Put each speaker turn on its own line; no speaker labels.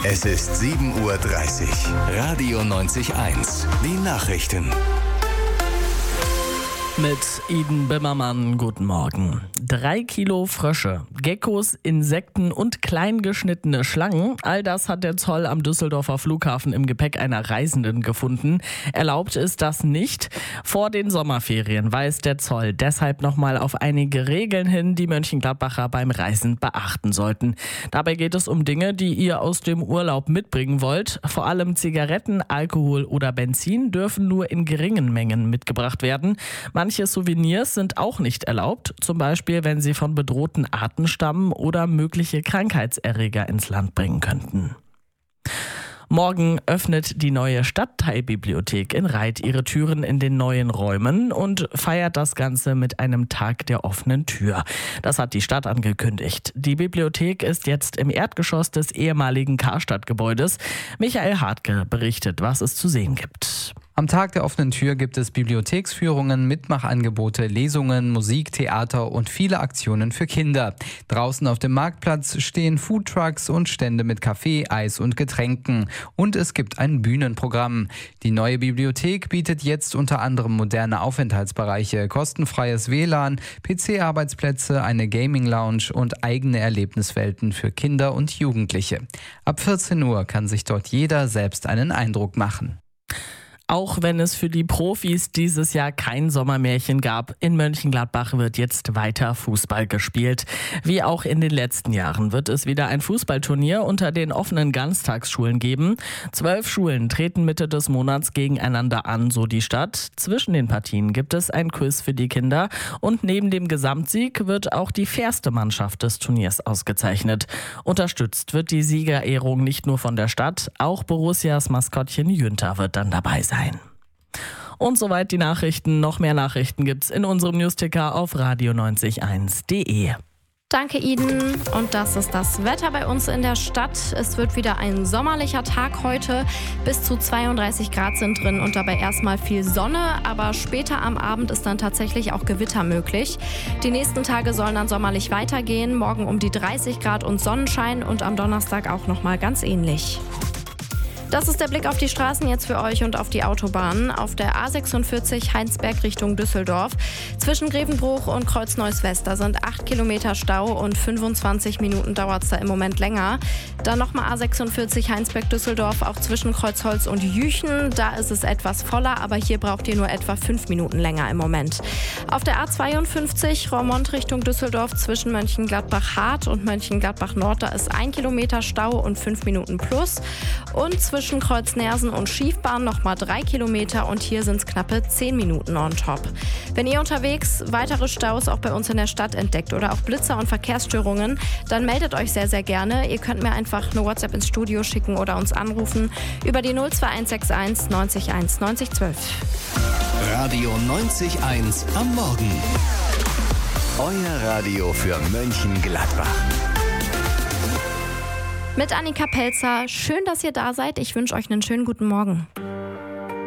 Es ist 7:30 Uhr. Radio 90.1. Die Nachrichten.
Mit Iden Bimmermann, guten Morgen. 3 Kilo Frösche, Geckos, Insekten und klein geschnittene Schlangen. All das hat der Zoll am Düsseldorfer Flughafen im Gepäck einer Reisenden gefunden. Erlaubt ist das nicht. Vor den Sommerferien weist der Zoll deshalb nochmal auf einige Regeln hin, die Mönchengladbacher beim Reisen beachten sollten. Dabei geht es um Dinge, die ihr aus dem Urlaub mitbringen wollt. Vor allem Zigaretten, Alkohol oder Benzin dürfen nur in geringen Mengen mitgebracht werden. Manche Souvenirs sind auch nicht erlaubt, zum Beispiel wenn sie von bedrohten Arten stammen oder mögliche Krankheitserreger ins Land bringen könnten. Morgen öffnet die neue Stadtteilbibliothek in Reith ihre Türen in den neuen Räumen und feiert das Ganze mit einem Tag der offenen Tür. Das hat die Stadt angekündigt. Die Bibliothek ist jetzt im Erdgeschoss des ehemaligen Karstadt-Gebäudes. Michael Hartke berichtet, was es zu sehen gibt.
Am Tag der offenen Tür gibt es Bibliotheksführungen, Mitmachangebote, Lesungen, Musik, Theater und viele Aktionen für Kinder. Draußen auf dem Marktplatz stehen Foodtrucks und Stände mit Kaffee, Eis und Getränken. Und es gibt ein Bühnenprogramm. Die neue Bibliothek bietet jetzt unter anderem moderne Aufenthaltsbereiche, kostenfreies WLAN, PC-Arbeitsplätze, eine Gaming-Lounge und eigene Erlebniswelten für Kinder und Jugendliche. Ab 14 Uhr kann sich dort jeder selbst einen Eindruck machen.
Auch wenn es für die Profis dieses Jahr kein Sommermärchen gab, in Mönchengladbach wird jetzt weiter Fußball gespielt. Wie auch in den letzten Jahren wird es wieder ein Fußballturnier unter den offenen Ganztagsschulen geben. 12 Schulen treten Mitte des Monats gegeneinander an, so die Stadt. Zwischen den Partien gibt es ein Quiz für die Kinder und neben dem Gesamtsieg wird auch die fairste Mannschaft des Turniers ausgezeichnet. Unterstützt wird die Siegerehrung nicht nur von der Stadt, auch Borussias Maskottchen Jünter wird dann dabei sein. Und soweit die Nachrichten. Noch mehr Nachrichten gibt's in unserem Newsticker auf radio901.de.
Danke, Iden. Und das ist das Wetter bei uns in der Stadt. Es wird wieder ein sommerlicher Tag heute. Bis zu 32 Grad sind drin und dabei erstmal viel Sonne. Aber später am Abend ist dann tatsächlich auch Gewitter möglich. Die nächsten Tage sollen dann sommerlich weitergehen. Morgen um die 30 Grad und Sonnenschein und am Donnerstag auch nochmal ganz ähnlich. Das ist der Blick auf die Straßen jetzt für euch und auf die Autobahnen. Auf der A46 Heinsberg Richtung Düsseldorf. Zwischen Grevenbruch und Kreuz-Neuss-West, da sind 8 Kilometer Stau und 25 Minuten dauert es da im Moment länger. Dann nochmal A46 Heinsberg-Düsseldorf, auch zwischen Kreuzholz und Jüchen. Da ist es etwas voller, aber hier braucht ihr nur etwa 5 Minuten länger im Moment. Auf der A52 Roermond Richtung Düsseldorf zwischen Mönchengladbach-Hart und Mönchengladbach-Nord, da ist 1 Kilometer Stau und 5 Minuten plus. Und zwischen Kreuz-Nersen und Schiefbahn nochmal 3 Kilometer und hier sind es knappe 10 Minuten on top. Wenn ihr unterwegs weitere Staus auch bei uns in der Stadt entdeckt oder auch Blitzer und Verkehrsstörungen, dann meldet euch sehr, sehr gerne. Ihr könnt mir einfach eine WhatsApp ins Studio schicken oder uns anrufen über die 02161 90 1 90 12.
Radio 90.1 am Morgen. Euer Radio für Mönchengladbach.
Mit Annika Pelzer. Schön, dass ihr da seid. Ich wünsche euch einen schönen guten Morgen.